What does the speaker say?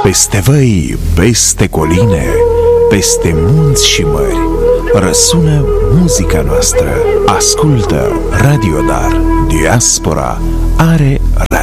Peste văi, peste coline, peste munți și mări, răsună muzica noastră. Ascultă Radio Dar. Diaspora are